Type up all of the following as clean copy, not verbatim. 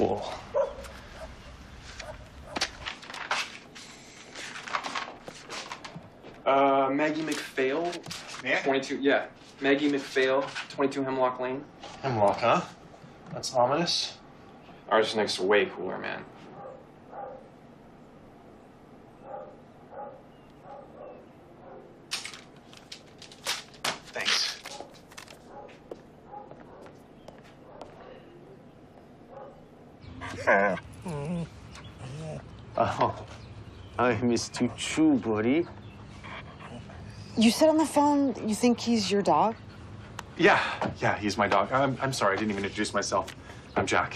Cool. Maggie McPhail. Yeah? 22, yeah. Maggie McPhail, 22 Hemlock Lane. Hemlock, huh? That's ominous. Ours next to way cooler, man. Thanks. Oh, I missed you too, buddy. You said on the phone you think he's your dog? Yeah, he's my dog. I'm sorry, I didn't even introduce myself. I'm Jack.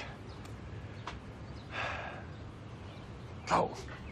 Oh.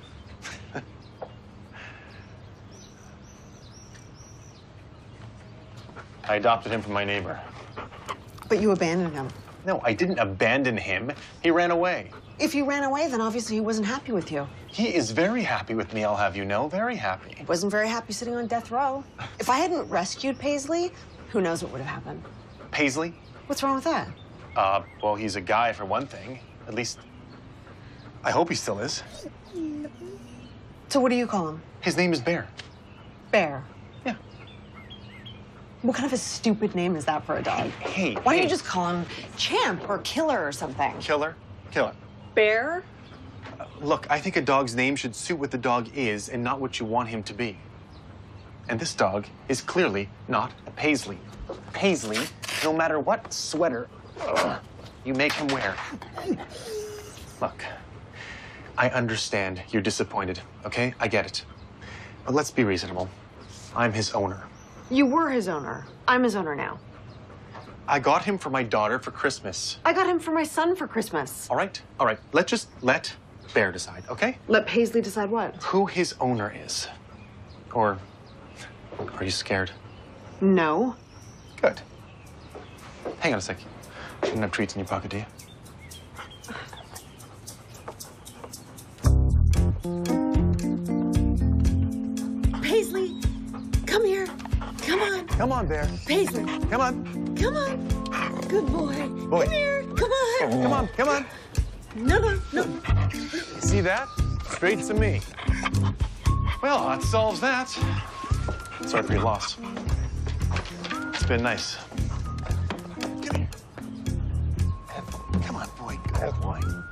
I adopted him from my neighbor. But you abandoned him. No, I didn't abandon him. He ran away. If you ran away, then obviously he wasn't happy with you. He is very happy with me, I'll have you know. Very happy. He wasn't very happy sitting on death row. If I hadn't rescued Paisley, who knows what would have happened. Paisley? What's wrong with that? Well, he's a guy for one thing. At least, I hope he still is. So what do you call him? His name is Bear. Bear. Yeah. What kind of a stupid name is that for a dog? Hey, Why don't you just call him Champ or Killer or something? Killer? Killer. Bear? Look, I think a dog's name should suit what the dog is and not what you want him to be. And this dog is clearly not a Paisley. Paisley, no matter what sweater you make him wear. Look, I understand you're disappointed, okay? I get it. But let's be reasonable. I'm his owner. You were his owner. I'm his owner now. I got him for my daughter for Christmas. I got him for my son for Christmas. All right. Let's just let Bear decide, okay? Let Paisley decide what? Who his owner is. Or are you scared? No. Good. Hang on a sec. You don't have treats in your pocket, do you? Paisley, come here. Come on. Come on, Bear. Paisley, Come on. come on. Good boy. Boy. Come here. Come on. Come on. Come on. No. See that? Straight to me. Well, that solves that. Sorry for your loss. It's been nice. Come here. Come on, boy. Good boy.